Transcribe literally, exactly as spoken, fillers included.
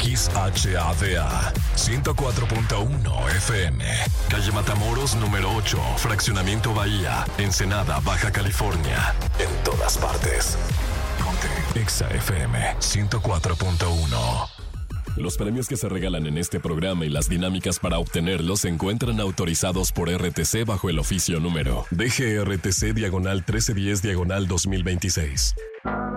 X H A D A ciento cuatro punto uno F M. Calle Matamoros número ocho, Fraccionamiento Bahía, Ensenada, Baja California. En todas partes. Ponte Exa F M ciento cuatro punto uno. Los premios que se regalan en este programa y las dinámicas para obtenerlos se encuentran autorizados por R T C bajo el oficio número D G R T C diagonal trece diez diagonal dos mil veintiséis.